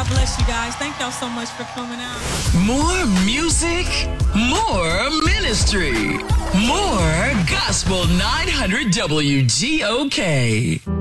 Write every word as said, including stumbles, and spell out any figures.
God bless you guys. Thank y'all so much for coming out. More music, more ministry, more Gospel nine hundred W G O K.